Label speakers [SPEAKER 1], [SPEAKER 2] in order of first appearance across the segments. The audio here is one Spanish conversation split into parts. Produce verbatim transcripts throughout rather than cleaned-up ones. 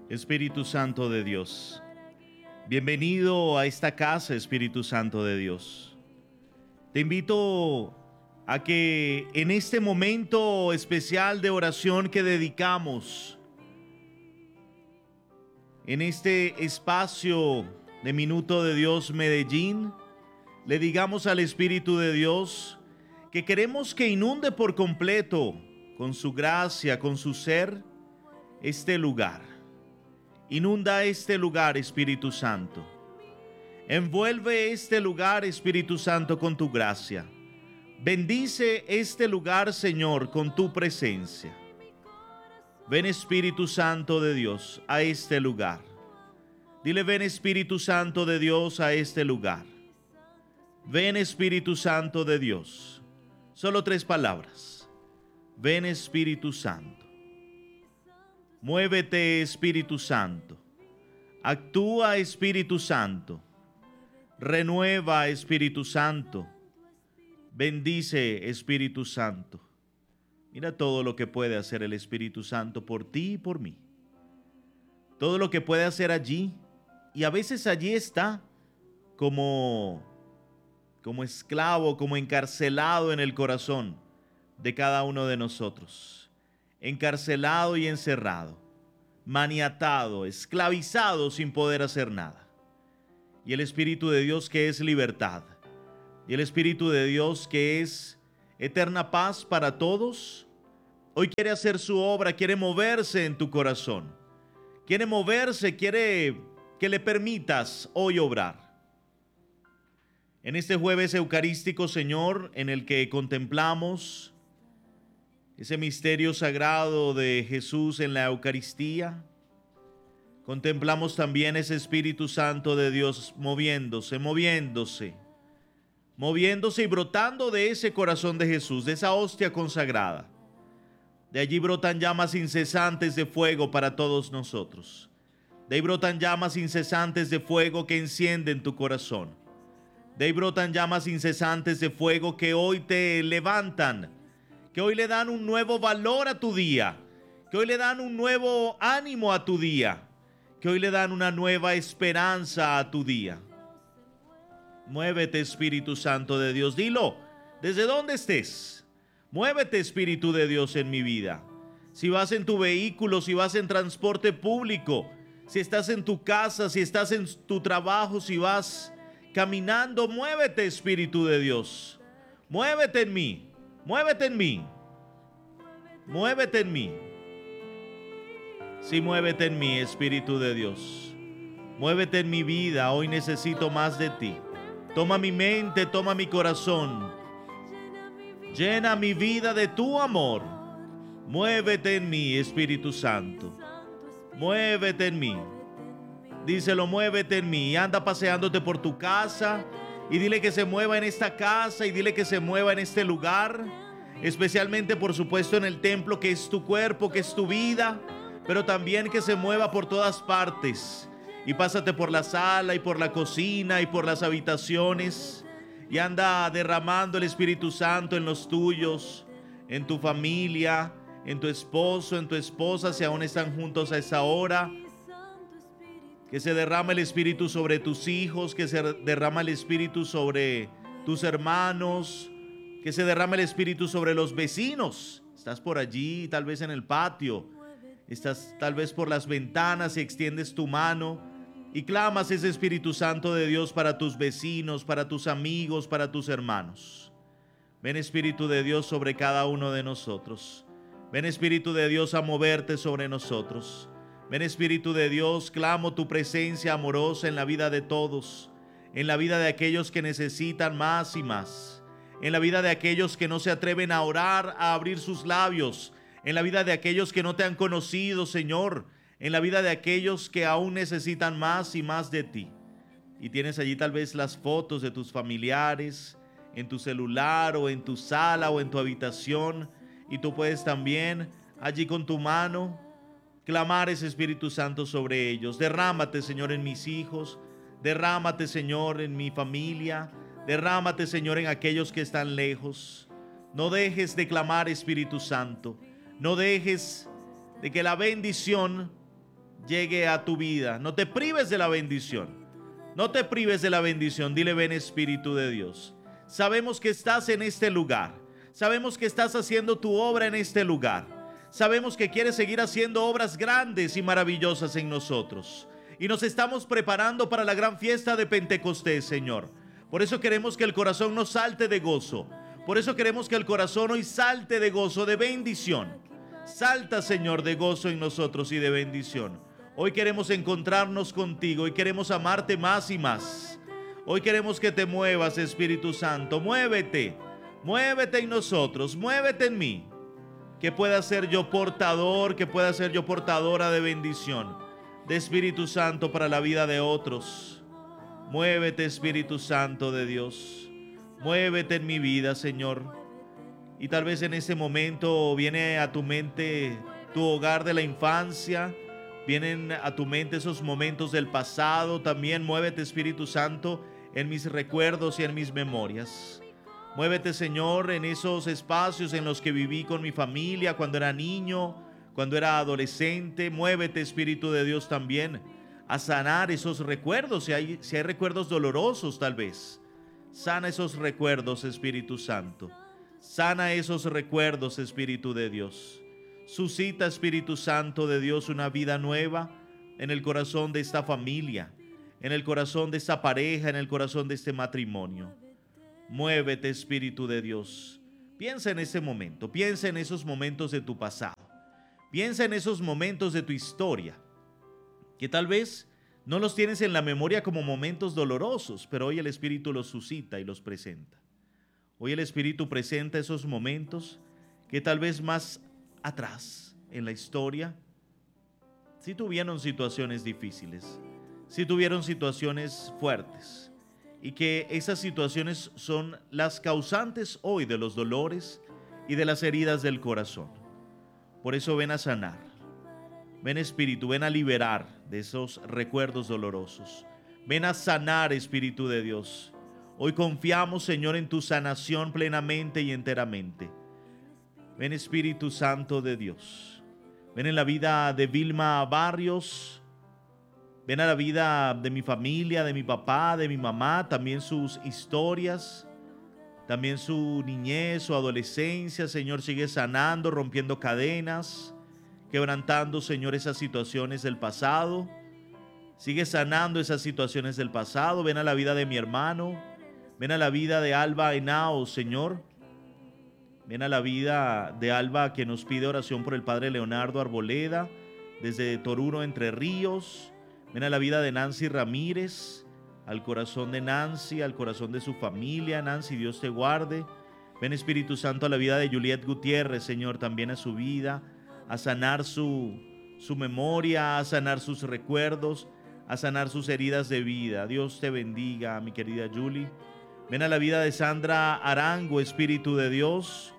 [SPEAKER 1] Espíritu Santo de Dios, bienvenido a esta casa, Espíritu Santo de Dios. Te invito a que en este momento especial de oración que dedicamos, en este espacio de Minuto de Dios Medellín, le digamos al Espíritu de Dios que queremos que inunde por completo, con su gracia, con su ser, este lugar. Inunda este lugar, Espíritu Santo. Envuelve este lugar, Espíritu Santo, con tu gracia. Bendice este lugar, Señor, con tu presencia. Ven, Espíritu Santo de Dios, a este lugar. Dile, ven, Espíritu Santo de Dios, a este lugar. Ven, Espíritu Santo de Dios. Solo tres palabras. Ven, Espíritu Santo. Muévete, Espíritu Santo. Actúa, Espíritu Santo. Renueva, Espíritu Santo. Bendice, Espíritu Santo. Mira todo lo que puede hacer el Espíritu Santo por ti y por mí. Todo lo que puede hacer allí. Y a veces allí está como, como esclavo, como encarcelado en el corazón de cada uno de nosotros. Encarcelado y encerrado, maniatado, esclavizado sin poder hacer nada. Y el Espíritu de Dios, que es libertad, y el Espíritu de Dios, que es eterna paz para todos, hoy quiere hacer su obra, quiere moverse en tu corazón, quiere moverse, quiere que le permitas hoy obrar. En este jueves eucarístico, Señor, en el que contemplamos ese misterio sagrado de Jesús en la Eucaristía, contemplamos también ese Espíritu Santo de Dios moviéndose, moviéndose, moviéndose y brotando de ese corazón de Jesús, de esa hostia consagrada. De allí brotan llamas incesantes de fuego para todos nosotros. De ahí brotan llamas incesantes de fuego que encienden tu corazón. De ahí brotan llamas incesantes de fuego que hoy te levantan, que hoy le dan un nuevo valor a tu día, que hoy le dan un nuevo ánimo a tu día, que hoy le dan una nueva esperanza a tu día. Muévete, Espíritu Santo de Dios, dilo, desde donde estés. Muévete, Espíritu de Dios, en mi vida. Si vas en tu vehículo, si vas en transporte público, si estás en tu casa, si estás en tu trabajo, si vas caminando, muévete, Espíritu de Dios. Muévete en mí. Muévete en mí, muévete en mí. Sí, muévete en mí, Espíritu de Dios. Muévete en mi vida, hoy necesito más de ti. Toma mi mente, toma mi corazón. Llena mi vida de tu amor. Muévete en mí, Espíritu Santo. Muévete en mí. Díselo, muévete en mí. Anda paseándote por tu casa y dile que se mueva en esta casa y dile que se mueva en este lugar, especialmente por supuesto en el templo que es tu cuerpo, que es tu vida, pero también que se mueva por todas partes. Y pásate por la sala y por la cocina y por las habitaciones y anda derramando el Espíritu Santo en los tuyos, en tu familia, en tu esposo, en tu esposa, si aún están juntos a esa hora. Que se derrama el Espíritu sobre tus hijos, que se derrama el Espíritu sobre tus hermanos, que se derrama el Espíritu sobre los vecinos. Estás por allí, tal vez en el patio, estás tal vez por las ventanas y extiendes tu mano y clamas ese Espíritu Santo de Dios para tus vecinos, para tus amigos, para tus hermanos. Ven, Espíritu de Dios, sobre cada uno de nosotros. Ven, Espíritu de Dios, a moverte sobre nosotros. Ven, Espíritu de Dios, clamo tu presencia amorosa en la vida de todos, en la vida de aquellos que necesitan más y más, en la vida de aquellos que no se atreven a orar, a abrir sus labios, en la vida de aquellos que no te han conocido, Señor, en la vida de aquellos que aún necesitan más y más de ti. Y tienes allí tal vez las fotos de tus familiares, en tu celular o en tu sala o en tu habitación, y tú puedes también allí con tu mano clamar ese Espíritu Santo sobre ellos. Derrámate, Señor, en mis hijos. Derrámate, Señor, en mi familia. Derrámate, Señor, en aquellos que están lejos. No dejes de clamar, Espíritu Santo. No dejes de que la bendición llegue a tu vida. No te prives de la bendición. No te prives de la bendición. Dile: ven, Espíritu de Dios. Sabemos que estás en este lugar. Sabemos que estás haciendo tu obra en este lugar. Sabemos que quieres seguir haciendo obras grandes y maravillosas en nosotros. Y nos estamos preparando para la gran fiesta de Pentecostés, Señor. Por eso queremos que el corazón nos salte de gozo. Por eso queremos que el corazón hoy salte de gozo, de bendición. Salta, Señor, de gozo en nosotros y de bendición. Hoy queremos encontrarnos contigo y queremos amarte más y más. Hoy queremos que te muevas, Espíritu Santo. Muévete, muévete en nosotros, muévete en mí. Que pueda ser yo portador, que pueda ser yo portadora de bendición, de Espíritu Santo para la vida de otros. Muévete, Espíritu Santo de Dios. Muévete en mi vida, Señor. Y tal vez en ese momento viene a tu mente tu hogar de la infancia. Vienen a tu mente esos momentos del pasado. También muévete, Espíritu Santo, en mis recuerdos y en mis memorias. Muévete, Señor, en esos espacios en los que viví con mi familia cuando era niño, cuando era adolescente. Muévete, Espíritu de Dios, también a sanar esos recuerdos, si hay, si hay recuerdos dolorosos tal vez. Sana esos recuerdos, Espíritu Santo. Sana esos recuerdos, Espíritu de Dios. Suscita, Espíritu Santo de Dios, una vida nueva en el corazón de esta familia, en el corazón de esta pareja, en el corazón de este matrimonio. Muévete, Espíritu de Dios. Piensa en ese momento, piensa en esos momentos de tu pasado. Piensa en esos momentos de tu historia, que tal vez no los tienes en la memoria como momentos dolorosos, pero hoy el Espíritu los suscita y los presenta. Hoy el Espíritu presenta esos momentos que tal vez más atrás en la historia sí tuvieron situaciones difíciles, sí tuvieron situaciones fuertes, y que esas situaciones son las causantes hoy de los dolores y de las heridas del corazón. Por eso ven a sanar. Ven, Espíritu, ven a liberar de esos recuerdos dolorosos. Ven a sanar, Espíritu de Dios. Hoy confiamos, Señor, en tu sanación plenamente y enteramente. Ven, Espíritu Santo de Dios. Ven en la vida de Vilma Barrios. Ven a la vida de mi familia, de mi papá, de mi mamá, también sus historias, también su niñez, su adolescencia. Señor, sigue sanando, rompiendo cadenas, quebrantando, Señor, esas situaciones del pasado. Sigue sanando esas situaciones del pasado. Ven a la vida de mi hermano. Ven a la vida de Alba Henao, Señor. Ven a la vida de Alba, que nos pide oración por el padre Leonardo Arboleda, desde Toruro, Entre Ríos. Ven a la vida de Nancy Ramírez, al corazón de Nancy, al corazón de su familia. Nancy, Dios te guarde. Ven, Espíritu Santo, a la vida de Juliet Gutiérrez, Señor, también a su vida, a sanar su, su memoria, a sanar sus recuerdos, a sanar sus heridas de vida. Dios te bendiga, mi querida Julie. Ven a la vida de Sandra Arango, Espíritu de Dios,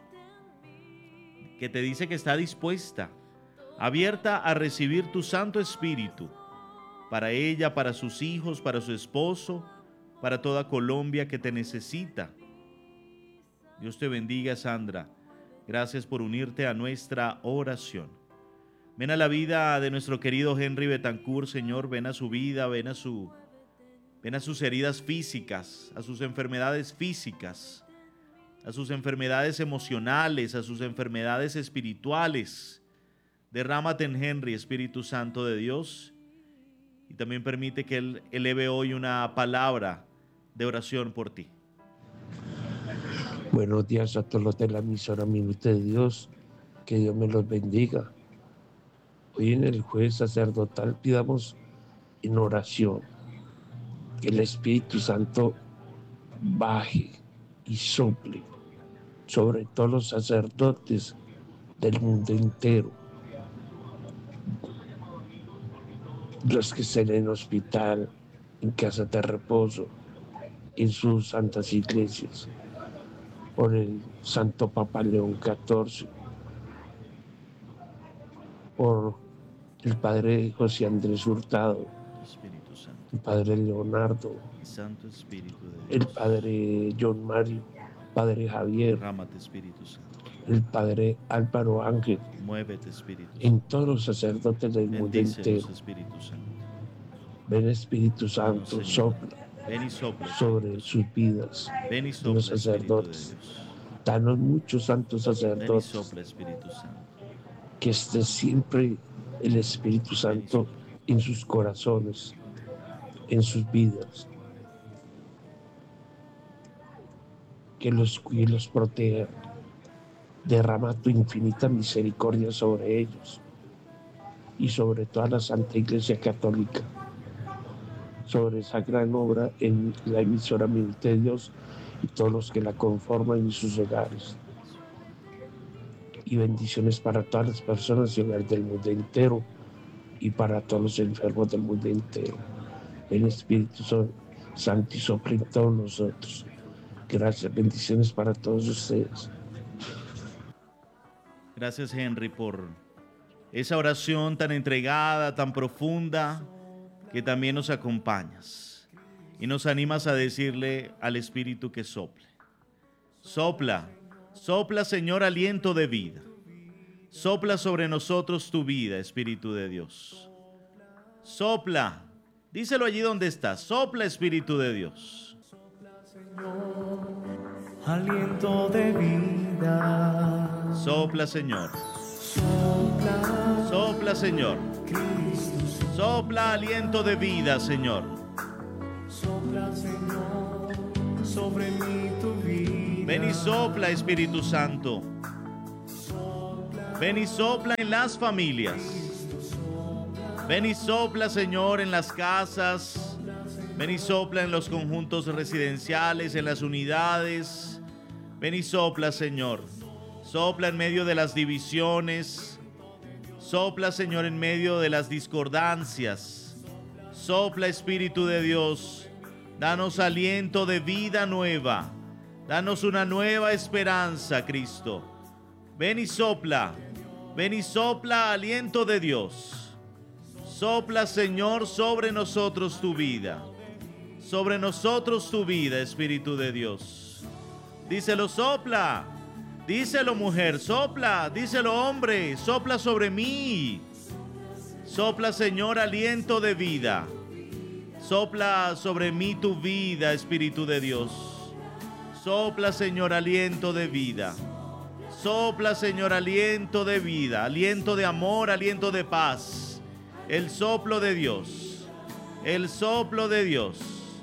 [SPEAKER 1] que te dice que está dispuesta, abierta a recibir tu Santo Espíritu, para ella, para sus hijos, para su esposo, para toda Colombia que te necesita. Dios te bendiga, Sandra. Gracias por unirte a nuestra oración. Ven a la vida de nuestro querido Henry Betancourt, Señor. Ven a su vida, ven a, su, ven a sus heridas físicas, a sus enfermedades físicas, a sus enfermedades emocionales, a sus enfermedades espirituales. Derrámate en Henry, Espíritu Santo de Dios. Y también permite que Él eleve hoy una palabra de oración por ti.
[SPEAKER 2] Buenos días a todos los de la emisora Minuto de Dios. Que Dios me los bendiga. Hoy en el jueves sacerdotal pidamos en oración que el Espíritu Santo baje y sople sobre todos los sacerdotes del mundo entero, los que estén en hospital, en casa de reposo, en sus santas iglesias, por el Santo Papa León catorce, por el Padre José Andrés Hurtado,
[SPEAKER 1] Espíritu Santo,
[SPEAKER 2] el Padre Leonardo,
[SPEAKER 1] Santo Espíritu de Dios,
[SPEAKER 2] el Padre John Mario, Padre Javier,
[SPEAKER 1] derrámate, Espíritu Santo,
[SPEAKER 2] el Padre Álvaro Ángel,
[SPEAKER 1] Muévete, Espíritu Santo.
[SPEAKER 2] en todos los sacerdotes del mundo entero.
[SPEAKER 1] Espíritu Santo.
[SPEAKER 2] Ven, Espíritu Santo,
[SPEAKER 1] Ven,
[SPEAKER 2] sopla,
[SPEAKER 1] Ven y sopla
[SPEAKER 2] sobre sus vidas,
[SPEAKER 1] Ven y
[SPEAKER 2] de
[SPEAKER 1] sopla,
[SPEAKER 2] los sacerdotes.
[SPEAKER 1] Espíritu de Dios.
[SPEAKER 2] Danos muchos santos
[SPEAKER 1] Ven y
[SPEAKER 2] sacerdotes,
[SPEAKER 1] sopla, Espíritu Santo.
[SPEAKER 2] que esté siempre el Espíritu Santo en sus corazones, en sus vidas. Que los cuide y los proteja. Derrama tu infinita misericordia sobre ellos y sobre toda la Santa Iglesia Católica, sobre esa gran obra en la emisora Minuto de Dios y todos los que la conforman y sus hogares. Y bendiciones para todas las personas y hogares del mundo entero y para todos los enfermos del mundo entero. El Espíritu Santo y sopla en todos nosotros. Gracias, bendiciones para todos ustedes.
[SPEAKER 1] Gracias, Henry, por esa oración tan entregada, tan profunda, que también nos acompañas y nos animas a decirle al Espíritu que sople. Sopla, sopla, Señor, aliento de vida. Sopla sobre nosotros tu vida, Espíritu de Dios. Sopla, díselo allí donde estás. Sopla, Espíritu de Dios.
[SPEAKER 3] Sopla, Señor, aliento de vida.
[SPEAKER 1] Sopla, Señor.
[SPEAKER 3] Sopla,
[SPEAKER 1] Sopla, Señor.
[SPEAKER 3] Cristo.
[SPEAKER 1] Sopla aliento de vida, Señor.
[SPEAKER 3] Sopla, Señor, sobre mí tu vida.
[SPEAKER 1] Ven y sopla, Espíritu Santo. Ven y sopla en las familias. Ven y sopla, Señor, en las casas. Ven y sopla en los conjuntos residenciales, en las unidades. Ven y sopla, Señor. Sopla en medio de las divisiones. Sopla, Señor, en medio de las discordancias. Sopla, Espíritu de Dios. Danos aliento de vida nueva. Danos una nueva esperanza, Cristo. Ven y sopla. Ven y sopla aliento de Dios. Sopla, Señor, sobre nosotros tu vida. Sobre nosotros tu vida, Espíritu de Dios. Díselo, sopla. Díselo, mujer, sopla. Díselo, hombre, sopla sobre mí. Sopla, Señor, aliento de vida. Sopla sobre mí tu vida, Espíritu de Dios. Sopla, Señor, aliento de vida. Sopla, Señor, aliento de vida, aliento de amor, aliento de paz. El soplo de Dios. El soplo de Dios.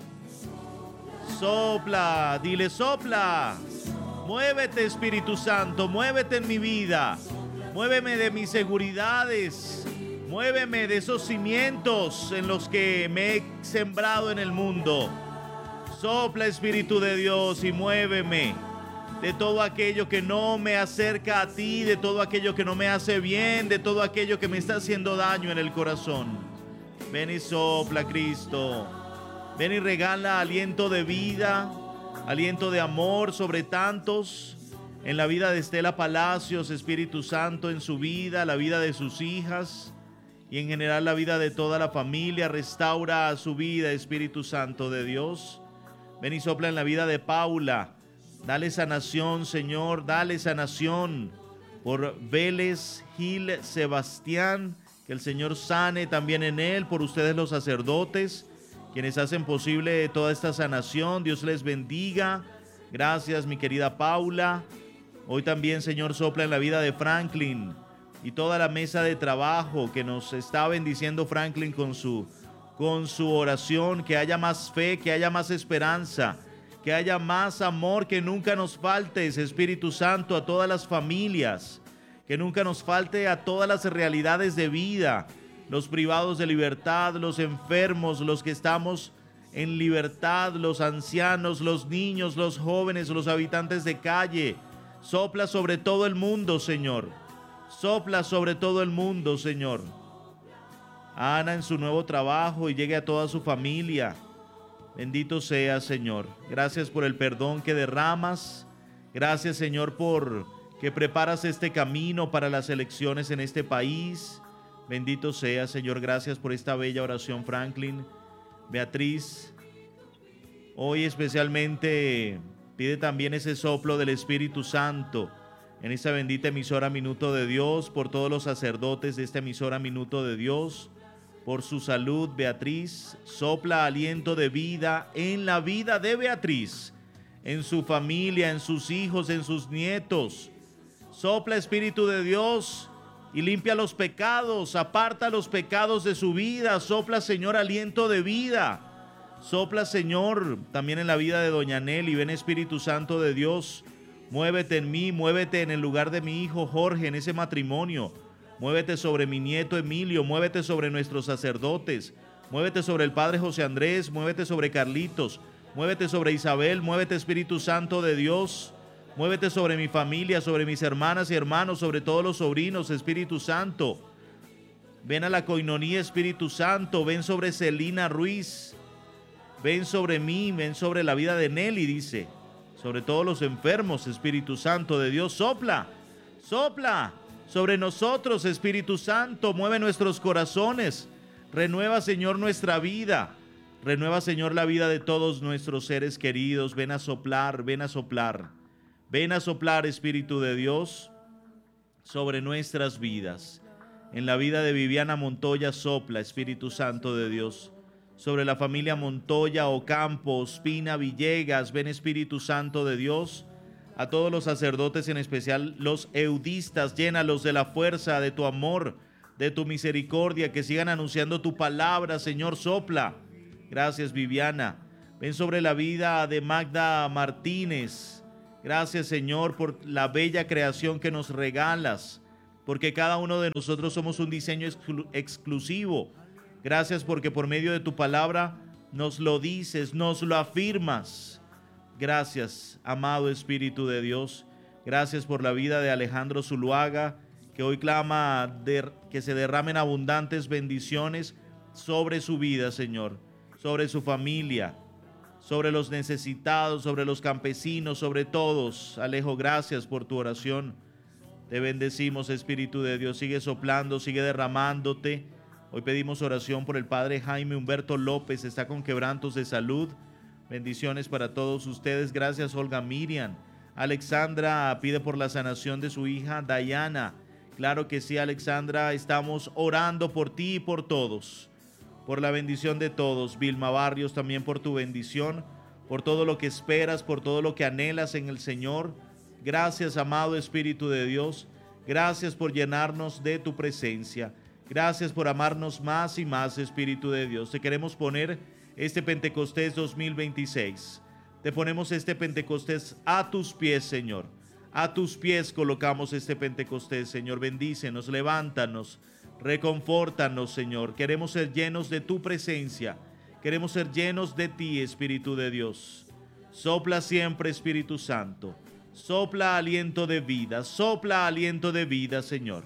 [SPEAKER 1] Sopla, dile, sopla. Muévete, Espíritu Santo, muévete en mi vida. Muéveme de mis seguridades. Muéveme de esos cimientos en los que me he sembrado en el mundo. Sopla, Espíritu de Dios, y muéveme de todo aquello que no me acerca a ti, de todo aquello que no me hace bien, de todo aquello que me está haciendo daño en el corazón. Ven y sopla, Cristo. Ven y regala aliento de vida, aliento de amor sobre tantos, en la vida de Estela Palacios, Espíritu Santo, en su vida, la vida de sus hijas y en general la vida de toda la familia. Restaura su vida, Espíritu Santo de Dios. Ven y sopla en la vida de Paula. Dale sanación, Señor, dale sanación por Vélez Gil Sebastián, que el Señor sane también en él, por ustedes los sacerdotes, quienes hacen posible toda esta sanación. Dios les bendiga. Gracias, mi querida Paula. Hoy también, Señor, sopla en la vida de Franklin y toda la mesa de trabajo que nos está bendiciendo Franklin con su, con su oración. Que haya más fe, que haya más esperanza, que haya más amor, que nunca nos falte, Espíritu Santo, a todas las familias, que nunca nos falte a todas las realidades de vida, los privados de libertad, los enfermos, los que estamos en libertad, los ancianos, los niños, los jóvenes, los habitantes de calle. Sopla sobre todo el mundo, Señor. Sopla sobre todo el mundo, Señor. Ana en su nuevo trabajo y llegue a toda su familia. Bendito sea, Señor. Gracias por el perdón que derramas. Gracias, Señor, por que preparas este camino para las elecciones en este país. Bendito sea, Señor. Gracias por esta bella oración, Franklin. Beatriz, hoy especialmente pide también ese soplo del Espíritu Santo en esta bendita emisora Minuto de Dios, por todos los sacerdotes de esta emisora Minuto de Dios, por su salud, Beatriz. Sopla aliento de vida en la vida de Beatriz, en su familia, en sus hijos, en sus nietos. Sopla, Espíritu de Dios, y limpia los pecados, aparta los pecados de su vida. Sopla, Señor, aliento de vida. Sopla, Señor, también en la vida de doña Nelly. Ven, Espíritu Santo de Dios, muévete en mí, muévete en el lugar de mi hijo Jorge, en ese matrimonio. Muévete sobre mi nieto Emilio, muévete sobre nuestros sacerdotes, muévete sobre el padre José Andrés, muévete sobre Carlitos, muévete sobre Isabel, muévete, Espíritu Santo de Dios. Muévete sobre mi familia, sobre mis hermanas y hermanos, sobre todos los sobrinos, Espíritu Santo. Ven a la coinonía, Espíritu Santo. Ven sobre Celina Ruiz. Ven sobre mí, ven sobre la vida de Nelly, dice. Sobre todos los enfermos, Espíritu Santo de Dios. Sopla, sopla sobre nosotros, Espíritu Santo. Mueve nuestros corazones. Renueva, Señor, nuestra vida. Renueva, Señor, la vida de todos nuestros seres queridos. Ven a soplar, ven a soplar. Ven a soplar, Espíritu de Dios, sobre nuestras vidas. En la vida de Viviana Montoya sopla, Espíritu Santo de Dios. Sobre la familia Montoya, Ocampo, Ospina, Villegas, ven, Espíritu Santo de Dios. A todos los sacerdotes, en especial los eudistas, llénalos de la fuerza de tu amor, de tu misericordia, que sigan anunciando tu palabra, Señor, sopla. Gracias, Viviana. Ven sobre la vida de Magda Martínez. Gracias, Señor, por la bella creación que nos regalas, porque cada uno de nosotros somos un diseño exclu- exclusivo. Gracias porque por medio de tu palabra nos lo dices, nos lo afirmas. Gracias, amado Espíritu de Dios. Gracias por la vida de Alejandro Zuluaga, que hoy clama de, que se derramen abundantes bendiciones sobre su vida, Señor, sobre su familia, sobre los necesitados, sobre los campesinos, sobre todos. Alejo, gracias por tu oración. Te bendecimos, Espíritu de Dios. Sigue soplando, sigue derramándote. Hoy pedimos oración por el Padre Jaime Humberto López. Está con quebrantos de salud. Bendiciones para todos ustedes. Gracias, Olga Miriam. Alexandra pide por la sanación de su hija Dayana. Claro que sí, Alexandra. Estamos orando por ti y por todos. Por la bendición de todos. Vilma Barrios, también por tu bendición, por todo lo que esperas, por todo lo que anhelas en el Señor. Gracias, amado Espíritu de Dios. Gracias por llenarnos de tu presencia. Gracias por amarnos más y más, Espíritu de Dios. Te queremos poner este Pentecostés dos mil veintiséis. Te ponemos este Pentecostés a tus pies, Señor. A tus pies colocamos este Pentecostés, Señor. Bendícenos, levántanos. Reconfórtanos, Señor. Queremos ser llenos de tu presencia. Queremos ser llenos de ti, Espíritu de Dios. Sopla siempre, Espíritu Santo. Sopla aliento de vida. Sopla aliento de vida, Señor.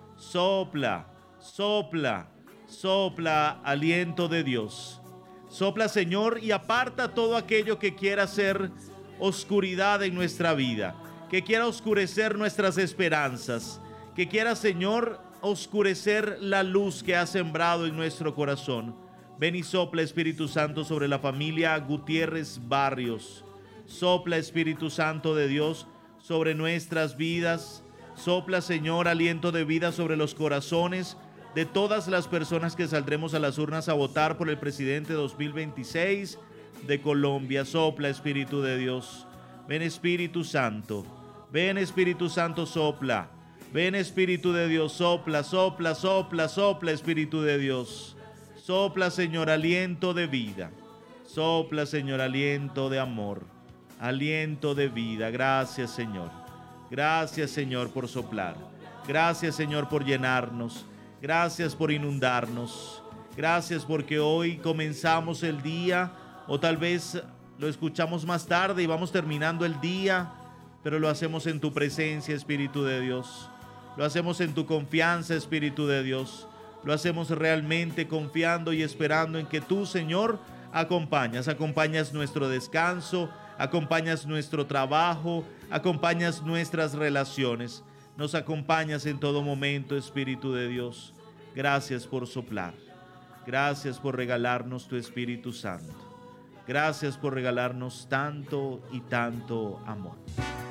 [SPEAKER 1] Sopla, sopla, sopla aliento de Dios. Sopla, Señor, y aparta todo aquello que quiera ser oscuridad en nuestra vida, que quiera oscurecer nuestras esperanzas, que quiera, Señor, oscurecer la luz que ha sembrado en nuestro corazón. Ven y sopla, Espíritu Santo, sobre la familia Gutiérrez Barrios. Sopla, Espíritu Santo de Dios, sobre nuestras vidas. Sopla, Señor, aliento de vida sobre los corazones de todas las personas que saldremos a las urnas a votar por el presidente dos mil veintiséis de Colombia. Sopla, Espíritu de Dios. Ven, Espíritu Santo. Ven, Espíritu Santo, sopla. Ven, Espíritu de Dios, sopla, sopla, sopla, sopla, Espíritu de Dios. Sopla, Señor, aliento de vida. Sopla, Señor, aliento de amor. Aliento de vida. Gracias, Señor. Gracias, Señor, por soplar. Gracias, Señor, por llenarnos. Gracias por inundarnos. Gracias porque hoy comenzamos el día, o tal vez lo escuchamos más tarde y vamos terminando el día, pero lo hacemos en tu presencia, Espíritu de Dios. Lo hacemos en tu confianza, Espíritu de Dios. Lo hacemos realmente confiando y esperando en que tú, Señor, acompañas. Acompañas nuestro descanso, acompañas nuestro trabajo, acompañas nuestras relaciones. Nos acompañas en todo momento, Espíritu de Dios. Gracias por soplar. Gracias por regalarnos tu Espíritu Santo. Gracias por regalarnos tanto y tanto amor.